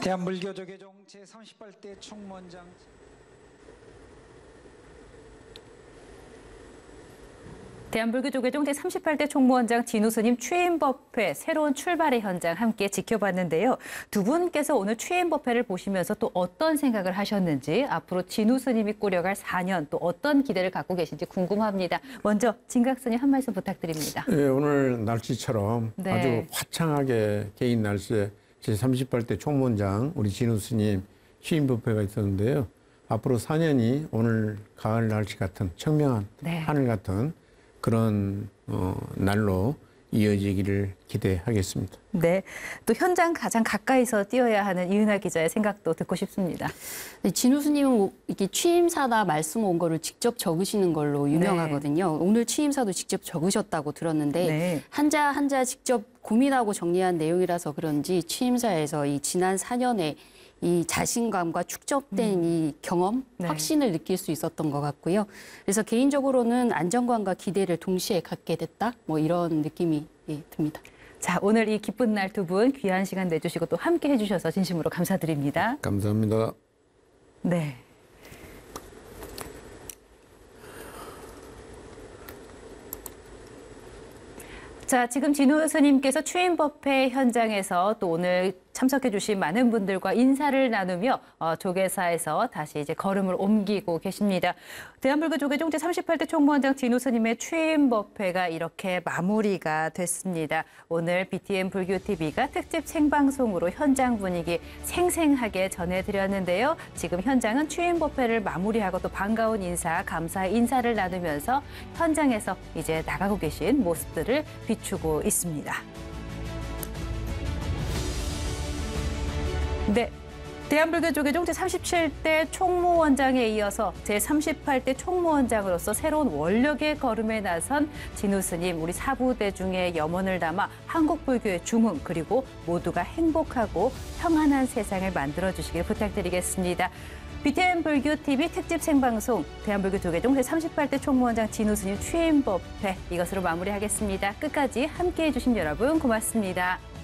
대한불교조계종 제38대 총무원장 대한불교조계종 제38대 총무원장 진우 스님 취임법회 새로운 출발의 현장 함께 지켜봤는데요. 두 분께서 오늘 취임법회를 보시면서 또 어떤 생각을 하셨는지, 앞으로 진우 스님이 꾸려갈 4년 또 어떤 기대를 갖고 계신지 궁금합니다. 먼저 진각 스님 한 말씀 부탁드립니다. 네, 오늘 날씨처럼 네. 아주 화창하게 개인 날씨에 제38대 총무원장 우리 진우 스님 취임법회가 있었는데요. 앞으로 4년이 오늘 가을 날씨 같은 청명한 네. 하늘 같은 그런 날로 이어지기를 기대하겠습니다. 네, 또 현장 가장 가까이서 뛰어야 하는 이은하 기자의 생각도 듣고 싶습니다. 네, 진우 스님은 이렇게 취임사다 말씀 온 거를 직접 적으시는 걸로 유명하거든요. 오늘 취임사도 직접 적으셨다고 들었는데 네. 한자 한자 직접 고민하고 정리한 내용이라서 그런지 취임사에서 이 지난 4년의 이 자신감과 축적된 이 경험, 네. 확신을 느낄 수 있었던 것 같고요. 그래서 개인적으로는 안정감과 기대를 동시에 갖게 됐다. 뭐 이런 느낌이 듭니다. 자, 오늘 이 기쁜 날 두 분 귀한 시간 내주시고 또 함께 해주셔서 진심으로 감사드립니다. 감사합니다. 네. 자, 지금 진우 스님께서 취임법회 현장에서 또 오늘 참석해 주신 많은 분들과 인사를 나누며 조계사에서 다시 이제 걸음을 옮기고 계십니다. 대한불교조계종 제38대 총무원장 진우 스님의 취임법회가 이렇게 마무리가 됐습니다. 오늘 BTN 불교TV가 특집 생방송으로 현장 분위기 생생하게 전해드렸는데요. 지금 현장은 취임법회를 마무리하고 또 반가운 인사, 감사의 인사를 나누면서 현장에서 이제 나가고 계신 모습들을 비추고 있습니다. 네, 대한불교조계종 제37대 총무원장에 이어서 제38대 총무원장으로서 새로운 원력의 걸음에 나선 진우 스님, 우리 사부대중의 염원을 담아 한국불교의 중흥 그리고 모두가 행복하고 평안한 세상을 만들어주시길 부탁드리겠습니다. BTN 불교TV 특집 생방송 대한불교조계종 제38대 총무원장 진우 스님 취임법회 이것으로 마무리하겠습니다. 끝까지 함께해 주신 여러분 고맙습니다.